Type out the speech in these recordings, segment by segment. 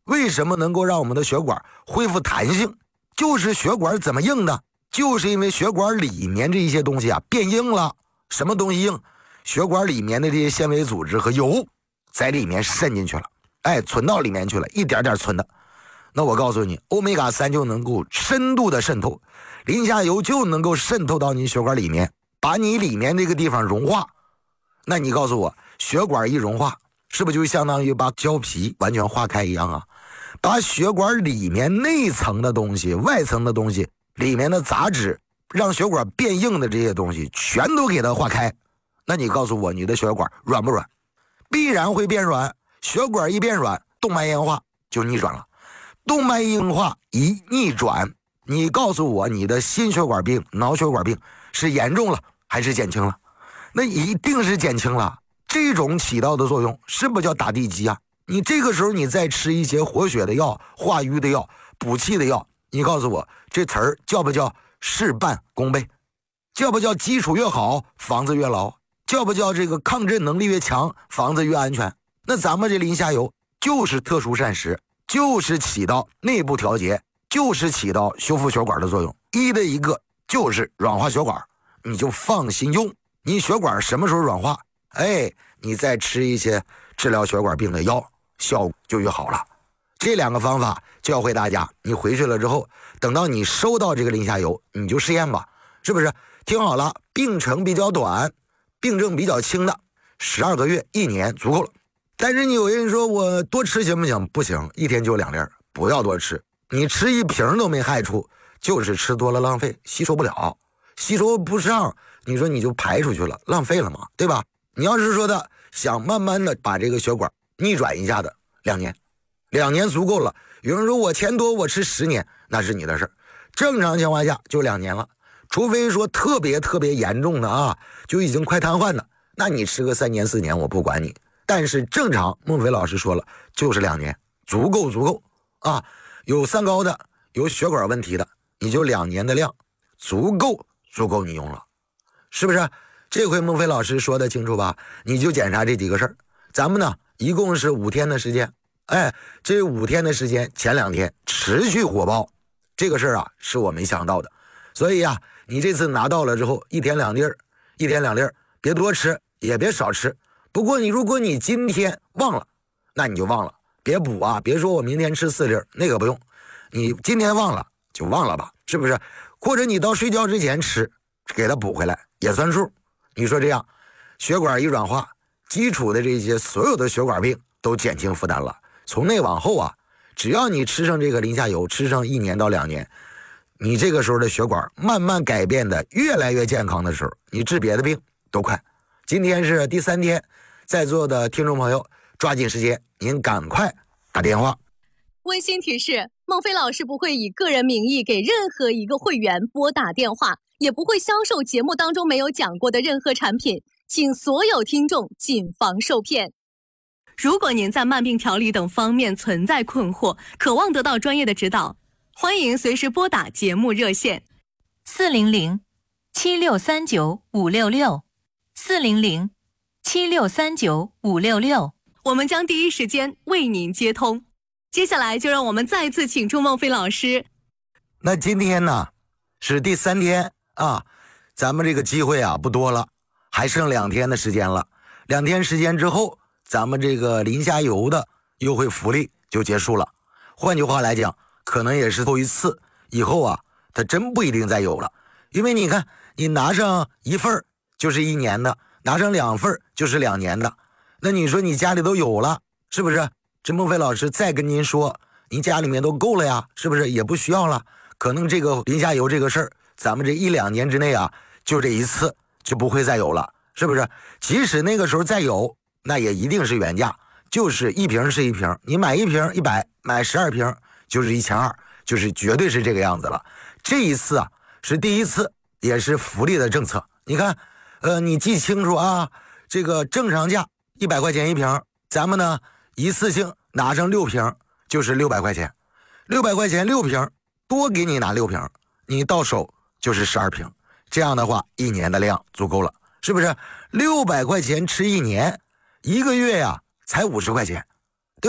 为什么能够让我们的血管恢复弹性？就是血管怎么硬的？就是因为血管里面这一些东西啊变硬了。什么东西硬？血管里面的这些纤维组织和油在里面渗进去了，存到里面去了，一点点存的。那我告诉你，欧米伽3就能够深度的渗透，磷虾油就能够渗透到你血管里面，把你里面这个地方融化。那你告诉我，血管一融化，是不是就相当于把胶皮完全化开一样啊？把血管里面内层的东西、外层的东西、里面的杂质，让血管变硬的这些东西全都给它化开。那你告诉我，你的血管软不软？必然会变软。血管一变软，动脉硬化就逆转了。动脉硬化一逆转，你告诉我，你的心血管病、脑血管病是严重了还是减轻了？那一定是减轻了。这种起到的作用是不是叫打地基啊？你这个时候你再吃一些活血的药、化瘀的药、补气的药，你告诉我，这词儿叫不叫事半功倍？叫不叫基础越好，房子越牢？叫不叫这个抗震能力越强，房子越安全？那咱们这磷虾油就是特殊膳食，就是起到内部调节，就是起到修复血管的作用。一的一个就是软化血管，你就放心用。你血管什么时候软化，你再吃一些治疗血管病的药，效果就越好了。这两个方法教会大家，你回去了之后，等到你收到这个磷虾油，你就试验吧，是不是？听好了，病程比较短，病症比较轻的，12个月、1年足够了。但是你有人说我多吃行不行？不行，一天就2粒，不要多吃。你吃一瓶都没害处，就是吃多了浪费，吸收不了，吸收不上，你说你就排出去了，浪费了嘛，对吧？你要是说的想慢慢的把这个血管逆转一下的，2年，2年足够了。有人说我钱多，我吃10年，那是你的事儿。正常情况下就2年了，除非说特别特别严重的啊，就已经快瘫痪的，那你吃个3年4年我不管你。但是正常，孟非老师说了，就是2年，足够啊。有三高的，有血管问题的，你就2年的量，足够你用了，是不是？这回孟非老师说的清楚吧？你就检查这几个事儿。咱们呢，一共是5天的时间，这5天的时间，前2天持续火爆，这个事儿啊，是我没想到的。所以啊，你这次拿到了之后，1天2粒，1天2粒，别多吃，也别少吃。不过如果你今天忘了，那你就忘了，别补啊，别说我明天吃4粒，那个不用。你今天忘了就忘了吧，是不是？或者你到睡觉之前吃，给它补回来也算数。你说这样，血管一软化，基础的这些所有的血管病都减轻负担了。从那往后啊，只要你吃上这个磷虾油，吃上1年到2年，你这个时候的血管慢慢改变的越来越健康的时候，你治别的病都快。今天是第3天，在座的听众朋友抓紧时间，您赶快打电话。 温馨提示，孟非老师不会以个人名义给任何一个会员拨打电话，也不会销售节目当中没有讲过的任何产品，请所有听众谨防受骗。如果您在慢病调理等方面存在困惑，渴望得到专业的指导，欢迎随时拨打节目热线400-7639-566，400-7639-566，我们将第一时间为您接通。接下来就让我们再次请出孟非老师。 那今天呢是第3天啊，咱们这个机会啊不多了，还剩2天的时间了。2天时间之后，咱们这个磷虾油的优惠福利就结束了。换句话来讲，可能也是头一次，以后啊它真不一定再有了。因为你看，你拿上1份就是1年的，拿上2份就是2年的，那你说你家里都有了，是不是？这孟非老师再跟您说，您家里面都够了呀，是不是？也不需要了。可能这个磷虾油这个事儿，咱们这1-2年之内啊，就这一次就不会再有了，是不是？即使那个时候再有，那也一定是原价，就是1瓶是1瓶，你买1瓶100，买12瓶就是1200，就是绝对是这个样子了。这一次啊是第一次，也是福利的政策。你看，你记清楚啊，这个正常价100块钱1瓶，咱们呢一次性拿上6瓶就是600块钱，600块钱6瓶，多给你拿6瓶，你到手就是12瓶。这样的话，1年的量足够了，是不是？600块钱吃1年，1个月呀才50块钱，对吧？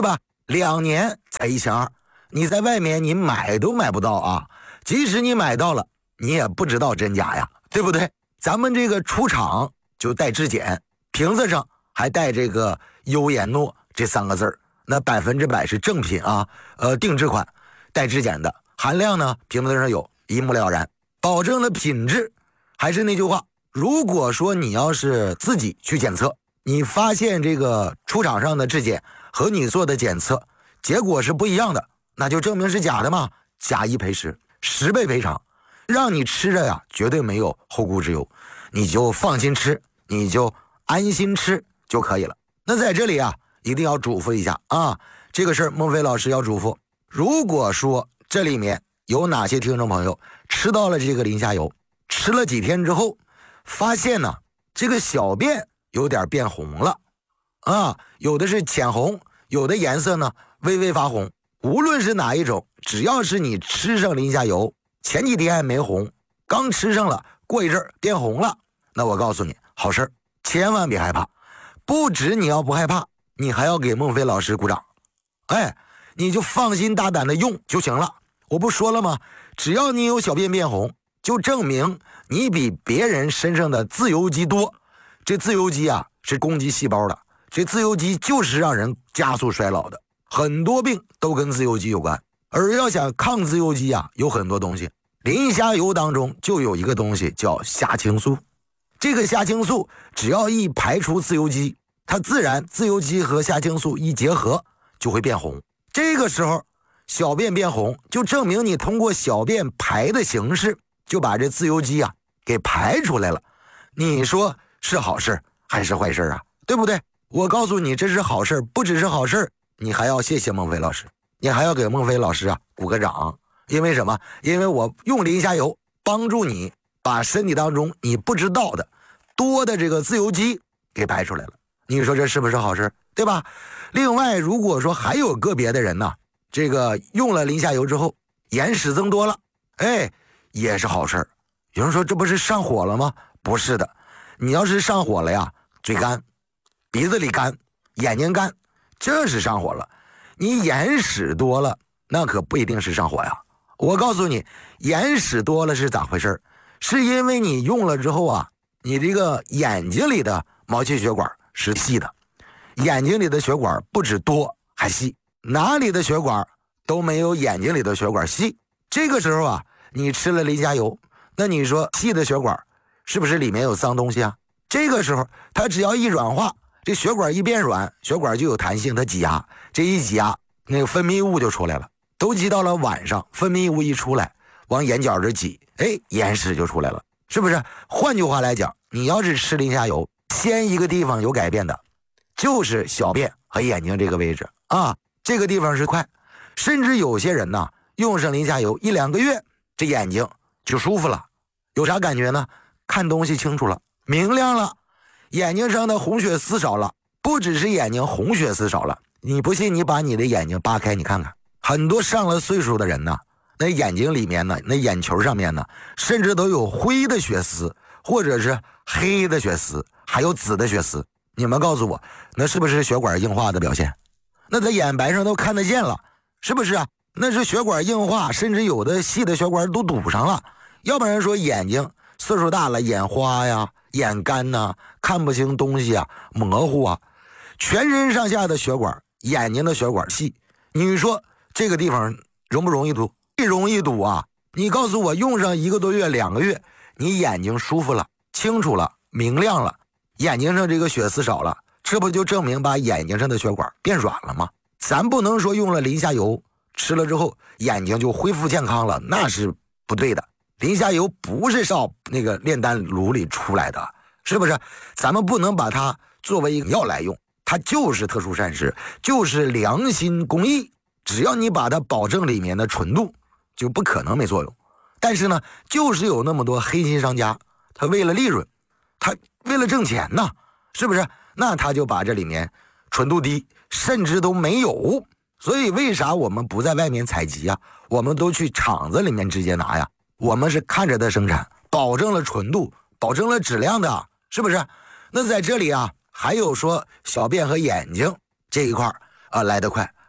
2年才1200，你在外面你买都买不到啊！即使你买到了，你也不知道真假呀，对不对？咱们这个出厂就带质检，瓶子上还带这个优颜诺这3个字儿，那100%是正品啊，定制款，带质检的，含量呢瓶子上有，一目了然，保证了品质。还是那句话，如果说你要是自己去检测，你发现这个出厂上的质检和你做的检测结果是不一样的，那就证明是假的嘛，假一赔十，10倍赔偿，让你吃着呀绝对没有后顾之忧，你就放心吃，你就安心吃就可以了。那在这里啊一定要嘱咐一下啊，这个事儿孟非老师要嘱咐，如果说这里面有哪些听众朋友吃到了这个林下油，吃了几天之后发现呢这个小便有点变红了啊，有的是浅红，有的颜色呢微微发红，无论是哪一种，只要是你吃上林下油，前几天还没红，刚吃上了，过一阵儿变红了，那我告诉你好事儿，千万别害怕，不止你要不害怕，你还要给孟非老师鼓掌，哎，你就放心大胆的用就行了。我不说了吗？只要你有小便变红，就证明你比别人身上的自由基多。这自由基啊是攻击细胞的，这自由基就是让人加速衰老的，很多病都跟自由基有关。而要想抗自由基啊，有很多东西，林虾油当中就有一个东西叫虾青素。这个虾青素只要一排除自由基，它自然自由基和虾青素一结合就会变红。这个时候小便变红，就证明你通过小便排的形式就把这自由基啊给排出来了。你说是好事还是坏事啊？对不对？我告诉你这是好事，不只是好事，你还要谢谢孟非老师，你还要给孟非老师啊鼓个掌。因为什么？因为我用林虾油帮助你把身体当中你不知道的多的这个自由基给排出来了。你说这是不是好事？对吧？另外如果说还有个别的人呢，这个用了林下油之后眼屎增多了，哎，也是好事。有人说这不是上火了吗？不是的，你要是上火了呀，嘴干，鼻子里干，眼睛干，这是上火了。你眼屎多了那可不一定是上火呀。我告诉你，眼屎多了是咋回事？是因为你用了之后啊，你这个眼睛里的毛细血管是细的，眼睛里的血管不止多还细，哪里的血管都没有眼睛里的血管细。这个时候啊，你吃了林虾油，那你说细的血管是不是里面有脏东西啊？这个时候它只要一软化，这血管一变软，血管就有弹性，它挤压，这一挤压，那个分泌物就出来了，都挤到了晚上，分泌物一出来往眼角这挤，哎，眼屎就出来了，是不是？换句话来讲，你要是吃林虾油，先一个地方有改变的就是小便和眼睛这个位置啊，这个地方是快，甚至有些人呢用上林虾油1-2个月，这眼睛就舒服了。有啥感觉呢？看东西清楚了，明亮了，眼睛上的红血丝少了，不只是眼睛红血丝少了，你不信你把你的眼睛扒开你看看，很多上了岁数的人呢，那眼睛里面呢，那眼球上面呢，甚至都有灰的血丝，或者是黑的血丝，还有紫的血丝。你们告诉我，那是不是血管硬化的表现？那在眼白上都看得见了，是不是啊？那是血管硬化，甚至有的细的血管都堵上了。要不然说眼睛岁数大了，眼花呀，眼干呐，看不清东西啊，模糊啊，全身上下的血管，眼睛的血管细，你说这个地方容不容易堵？不容易堵啊！你告诉我，用上1个多月、2个月，你眼睛舒服了，清楚了，明亮了，眼睛上这个血丝少了，这不就证明把眼睛上的血管变软了吗？咱不能说用了林虾油吃了之后眼睛就恢复健康了，那是不对的。林虾油不是烧那个炼丹炉里出来的，是不是？咱们不能把它作为一个药来用，它就是特殊膳食，就是良心公益，只要你把它保证里面的纯度，就不可能没作用。但是呢，就是有那么多黑心商家，他为了利润，他为了挣钱呢，是不是？那他就把这里面纯度低，甚至都没有。所以为啥我们不在外面采集啊？我们都去厂子里面直接拿呀。我们是看着它生产，保证了纯度，保证了质量的，是不是？那在这里啊，还有说小便和眼睛这一块来得快，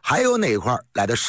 还有哪块来的